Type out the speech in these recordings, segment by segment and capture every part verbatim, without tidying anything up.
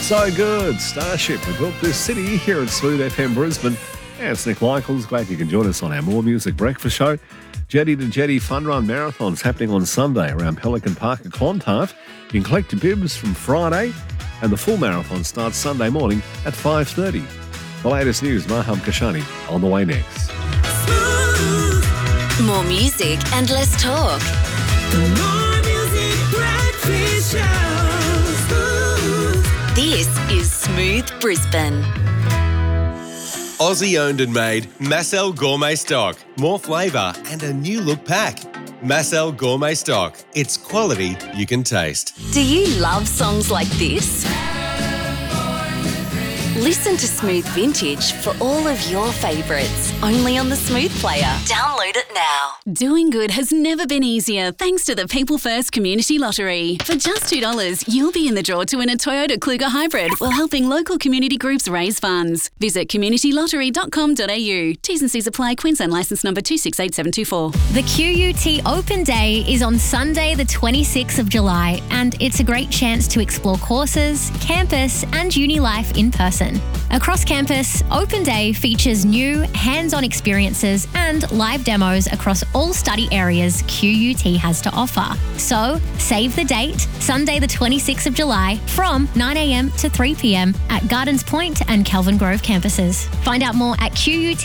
So good. Starship, we built this city here at Smooth F M Brisbane. Yeah, it's Nick Michaels. Glad you can join us on our More Music Breakfast Show. Jetty to Jetty Fun Run Marathon's happening on Sunday around Pelican Park at Clontarf. You can collect your bibs from Friday, and the full marathon starts Sunday morning at five thirty. The latest news, Maham Kashani, on the way next. More music and less talk. The More Music Breakfast Show. This is Smooth Brisbane. Aussie owned and made Massel Gourmet Stock. More flavour and a new look pack. Massel Gourmet Stock. It's quality you can taste. Do you love songs like this? Listen to Smooth Vintage for all of your favourites, only on the Smooth Player. Download it now. Doing good has never been easier thanks to the People First Community Lottery. For just two dollars, you'll be in the draw to win a Toyota Kluger Hybrid while helping local community groups raise funds. Visit community lottery dot com dot a u. T's and C's apply. Queensland licence number two six eight seven two four. The Q U T Open Day is on Sunday the twenty-sixth of July, and it's a great chance to explore courses, campus and uni life in person. Across campus, Open Day features new hands-on experiences and live demos across all study areas Q U T has to offer. So, save the date, Sunday the twenty-sixth of July from nine a.m. to three p.m. at Gardens Point and Kelvin Grove campuses. Find out more at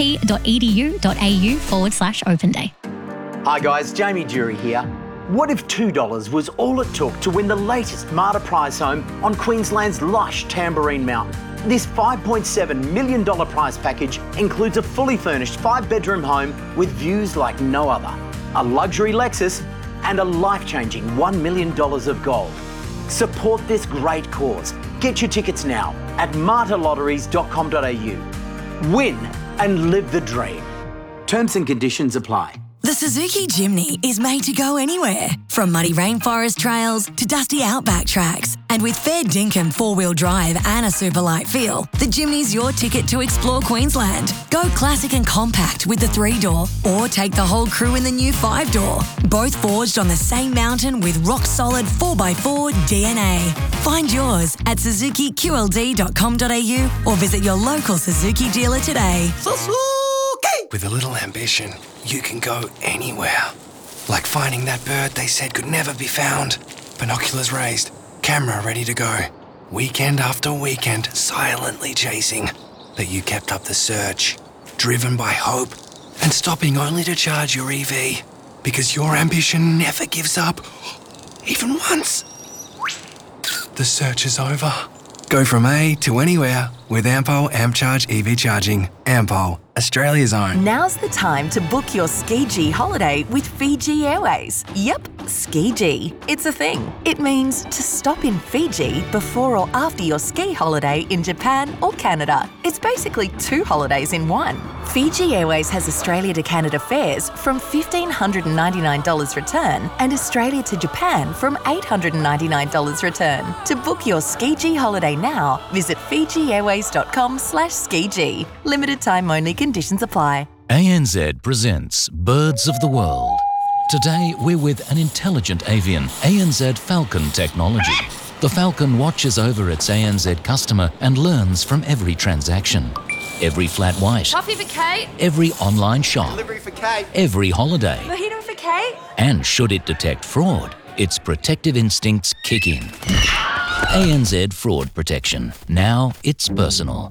qut.edu.au forward slash open day. Hi guys, Jamie Jury here. What if two dollars was all it took to win the latest Marta prize home on Queensland's lush Tamborine Mountain? This five point seven million dollars prize package includes a fully furnished five-bedroom home with views like no other, a luxury Lexus, and a life-changing one million dollars of gold. Support this great cause. Get your tickets now at marta lotteries dot com dot a u. Win and live the dream. Terms and conditions apply. The Suzuki Jimny is made to go anywhere, from muddy rainforest trails to dusty outback tracks. And with fair dinkum four-wheel drive and a super light feel, the Jimny's your ticket to explore Queensland. Go classic and compact with the three-door, or take the whole crew in the new five-door. Both forged on the same mountain with rock-solid four by four D N A. Find yours at suzuki q l d dot com dot a u or visit your local Suzuki dealer today. Suzuki! With a little ambition, you can go anywhere. Like finding that bird they said could never be found. Binoculars raised, camera ready to go. Weekend after weekend, silently chasing. But you kept up the search, driven by hope, and stopping only to charge your E V. Because your ambition never gives up, even once. The search is over. Go from A to anywhere with Ampol AmpCharge E V charging. Ampol, Australia's own. Now's the time to book your Ski-G holiday with Fiji Airways. Yep, Ski-G. It's a thing. It means to stop in Fiji before or after your ski holiday in Japan or Canada. It's basically two holidays in one. Fiji Airways has Australia to Canada fares from one thousand five hundred ninety-nine dollars return and Australia to Japan from eight hundred ninety-nine dollars return. To book your Ski-G holiday now, visit fiji airways dot com slash ski-g. Limited time only, conditions apply. A N Z presents Birds of the World. Today we're with an intelligent avian, A N Z Falcon technology. The Falcon watches over its A N Z customer and learns from every transaction. Every flat white. Coffee for Kate. Every online shop. Delivery for Kate. Every holiday. Mojito for Kate. And should it detect fraud, its protective instincts kick in. A N Z Fraud Protection. Now it's personal.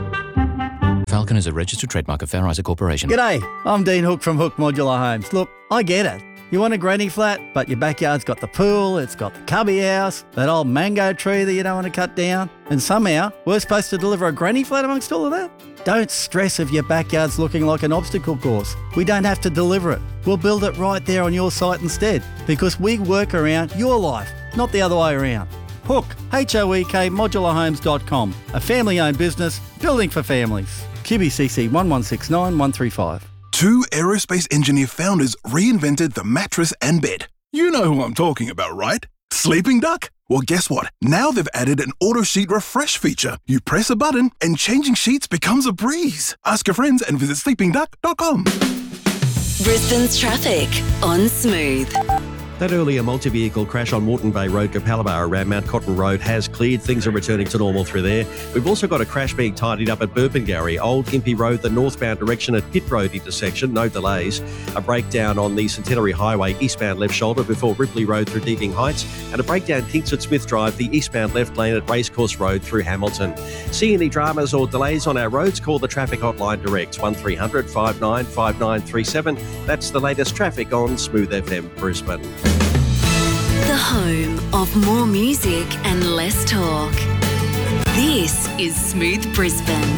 Falcon is a registered trademark of Fair Isaac Corporation. G'day, I'm Dean Hook from Hook Modular Homes. Look, I get it. You want a granny flat, but your backyard's got the pool, it's got the cubby house, that old mango tree that you don't want to cut down, and somehow we're supposed to deliver a granny flat amongst all of that? Don't stress if your backyard's looking like an obstacle course. We don't have to deliver it. We'll build it right there on your site instead, because we work around your life, not the other way around. Hook, H O E K, modular homes dot com, a family-owned business building for families. Q B C C one one six nine one three five. Two aerospace engineer founders reinvented the mattress and bed. You know who I'm talking about, right? Sleeping Duck? Well, guess what? Now they've added an auto sheet refresh feature. You press a button and changing sheets becomes a breeze. Ask your friends and visit sleeping duck dot com. Brisbane's traffic on Smooth. That earlier multi-vehicle crash on Moreton Bay Road, Capalaba around Mount Cotton Road has cleared. Things are returning to normal through there. We've also got a crash being tidied up at Burpengary, Old Gympie Road, the northbound direction at Pitt Road intersection. No delays. A breakdown on the Centenary Highway, eastbound left shoulder before Ripley Road through Deeping Heights. And a breakdown Kingston Smith Drive, the eastbound left lane at Racecourse Road through Hamilton. See any dramas or delays on our roads? Call the traffic hotline direct, one three hundred five nine five nine three seven. That's the latest traffic on Smooth F M Brisbane. The home of more music and less talk. This is Smooth Brisbane.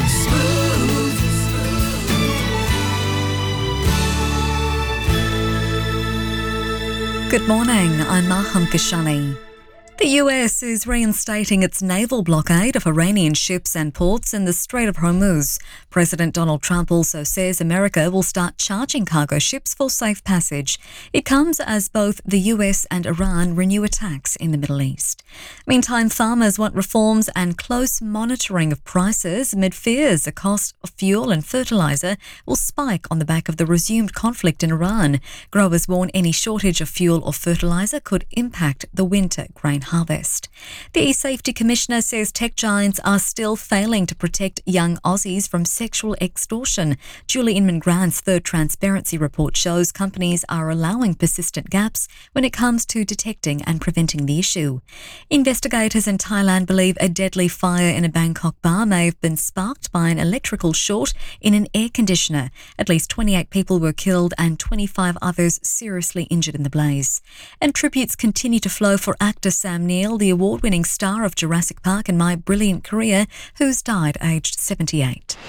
Good morning, I'm Maham Kashani. The U S is reinstating its naval blockade of Iranian ships and ports in the Strait of Hormuz. President Donald Trump also says America will start charging cargo ships for safe passage. It comes as both the U S and Iran renew attacks in the Middle East. Meantime, farmers want reforms and close monitoring of prices amid fears the cost of fuel and fertiliser will spike on the back of the resumed conflict in Iran. Growers warn any shortage of fuel or fertiliser could impact the winter grain harvest. The E-Safety Commissioner says tech giants are still failing to protect young Aussies from sexual extortion. Julie Inman-Grant's third transparency report shows companies are allowing persistent gaps when it comes to detecting and preventing the issue. Investigators in Thailand believe a deadly fire in a Bangkok bar may have been sparked by an electrical short in an air conditioner. At least twenty-eight people were killed and twenty-five others seriously injured in the blaze. And tributes continue to flow for actor Sam Neill, the award-winning star of Jurassic Park and My Brilliant Career, who's died aged seventy-eight.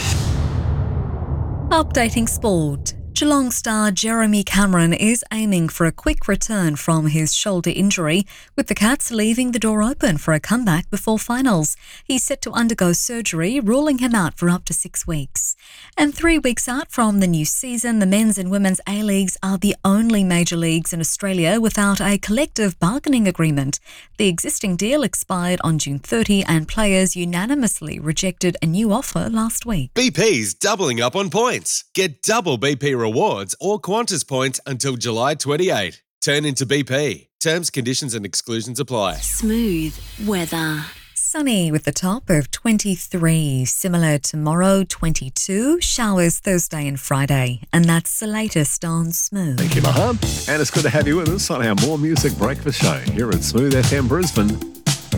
Updating sport. Geelong star Jeremy Cameron is aiming for a quick return from his shoulder injury, with the Cats leaving the door open for a comeback before finals. He's set to undergo surgery, ruling him out for up to six weeks. And three weeks out from the new season, the men's and women's A-Leagues are the only major leagues in Australia without a collective bargaining agreement. The existing deal expired on June thirtieth and players unanimously rejected a new offer last week. B P's doubling up on points. Get double B P rewards or Qantas points until July twenty-eighth. Turn into B P. Terms, conditions and exclusions apply. Smooth weather. Sunny with a top of twenty-three. Similar tomorrow, twenty-two. Showers Thursday and Friday. And that's the latest on Smooth. Thank you, Maham. And it's good to have you with us on our More Music Breakfast Show here at Smooth F M Brisbane.